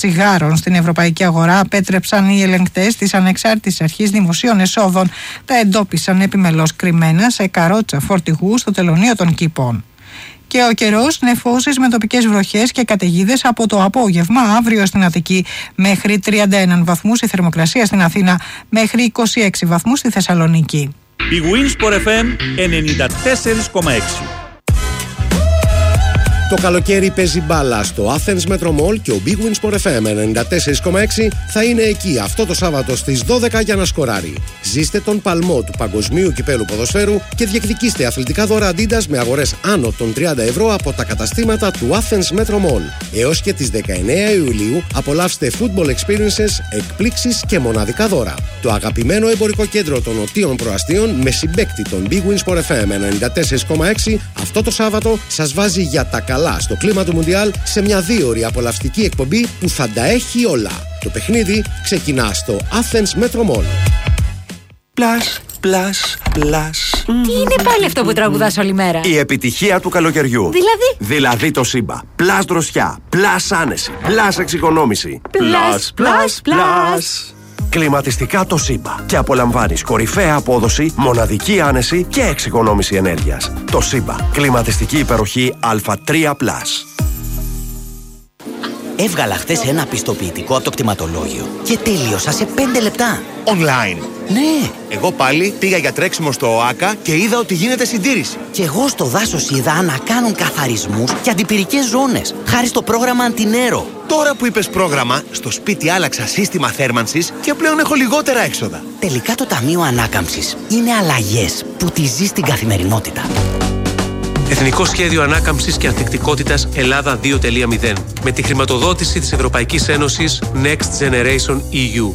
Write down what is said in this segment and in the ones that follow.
τσιγάρων στην ευρωπαϊκή αγορά απέτρεψαν οι ελεγκτές της Ανεξάρτητης Αρχής Δημοσίων Εσόδων. Τα εντόπισαν επιμελώς κρυμμένα σε καρότσα φορτηγού στο τελωνείο των Κήπων. Και ο καιρός, νεφώσεις με τοπικές βροχές και καταιγίδες από το απόγευμα αύριο στην Αττική, μέχρι 31 βαθμούς η θερμοκρασία στην Αθήνα, μέχρι 26 βαθμούς στη Θεσσαλονίκη. Η Winsport FM 94,6. Το καλοκαίρι παίζει μπάλα στο Athens Metro Mall και ο Big Win Sport FM 94,6 θα είναι εκεί αυτό το Σάββατο στις 12 για να σκοράρει. Ζήστε τον παλμό του Παγκοσμίου Κυπέλου Ποδοσφαίρου και διεκδικήστε αθλητικά δώρα Adidas με αγορές άνω των 30 ευρώ από τα καταστήματα του Athens Metro Mall. Έως και τις 19 Ιουλίου απολαύστε football experiences, εκπλήξεις και μοναδικά δώρα. Το αγαπημένο εμπορικό κέντρο των Νοτίων Προαστίων με συμπαίκτη τον Big Win Sport FM 94,6 αυτό το Σάββατο σας βάζει για τα καλά στο κλίμα του Μουντιάλ σε μια 2ωρη απολαυστική εκπομπή που θα τα έχει όλα. Το παιχνίδι ξεκινά στο Athens Metro Mall. Plus. Τι είναι πάλι αυτό που τραγουδάς όλη μέρα? Η επιτυχία του καλοκαιριού. Δηλαδή το Σύμπα. Plus δροσιά, plus άνεση, plus εξοικονόμηση. Plus. Κλιματιστικά το Σύμπα. Και απολαμβάνεις κορυφαία απόδοση, μοναδική άνεση και εξοικονόμηση ενέργειας. Το Σύμπα. Κλιματιστική υπεροχή Α3+. Έβγαλα χτες ένα πιστοποιητικό από το κτηματολόγιο και τελείωσα σε 5 λεπτά. Online. Ναι. Εγώ πάλι πήγα για τρέξιμο στο ΟΑΚΑ και είδα ότι γίνεται συντήρηση. Και εγώ στο δάσος είδα να κάνουν καθαρισμούς και αντιπυρικές ζώνες, χάρη στο πρόγραμμα Αντινέρο. Τώρα που είπες πρόγραμμα, στο σπίτι άλλαξα σύστημα θέρμανσης και πλέον έχω λιγότερα έξοδα. Τελικά το Ταμείο Ανάκαμψης είναι αλλαγές που τη ζεις στην καθημερινότητα. Εθνικό Σχέδιο Ανάκαμψης και Ανθεκτικότητας Ελλάδα 2.0 με τη χρηματοδότηση της Ευρωπαϊκής Ένωσης Next Generation EU.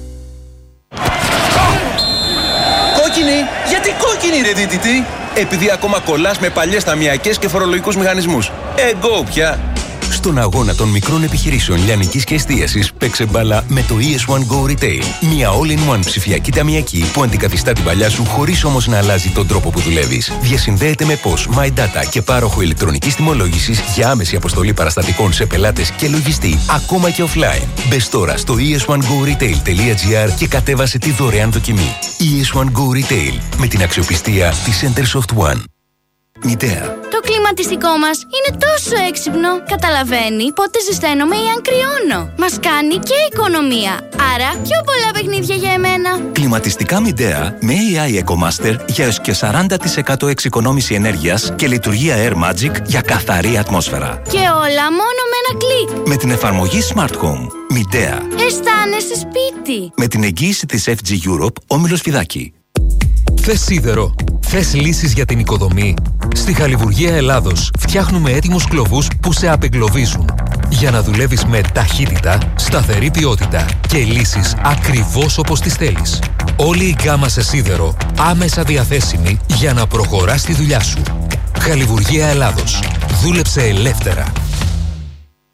Κόκκινη! Γιατί κόκκινη ρε δίτητη? Επειδή ακόμα κολλάς με παλιές ταμιακές και φορολογικούς μηχανισμούς. Εγώ πια! Στον αγώνα των μικρών επιχειρήσεων λιανικής και εστίασης παίξε μπάλα με το ES1 Go Retail. Μια all-in-one ψηφιακή ταμιακή που αντικαθιστά την παλιά σου χωρίς όμως να αλλάζει τον τρόπο που δουλεύεις. Διασυνδέεται με POS, My Data και πάροχο ηλεκτρονικής τιμολόγησης για άμεση αποστολή παραστατικών σε πελάτες και λογιστή, ακόμα και offline. Μπες τώρα στο es1goretail.gr και κατέβασε τη δωρεάν δοκιμή. ES1 Go Retail με την αξιοπιστία της Centersoft One. Midea. Το κλιματιστικό μας είναι τόσο έξυπνο. Καταλαβαίνει πότε ζεσταίνομαι ή αν κρυώνω. Μας κάνει και οικονομία. Άρα πιο πολλά παιχνίδια για εμένα. Κλιματιστικά Midea με AI EcoMaster για έως και 40% εξοικονόμηση ενέργειας και λειτουργία Air Magic για καθαρή ατμόσφαιρα. Και όλα μόνο με ένα κλικ. Με την εφαρμογή Smart Home. Midea. Αισθάνεσαι σπίτι. Με την εγγύηση της FG Europe, Όμιλος Φιδάκη. Θες σίδερο? Θες λύσεις για την οικοδομή? Στη Χαλιβουργία Ελλάδος φτιάχνουμε έτοιμους κλωβούς που σε απεγκλωβίζουν για να δουλεύεις με ταχύτητα, σταθερή ποιότητα και λύσεις ακριβώς όπως τις θέλεις. Όλη η γκάμα σε σίδερο άμεσα διαθέσιμη για να προχωράς τη δουλειά σου. Χαλιβουργία Ελλάδος. Δούλεψε ελεύθερα.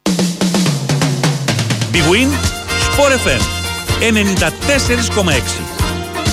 Big Win Sport FM 94,6.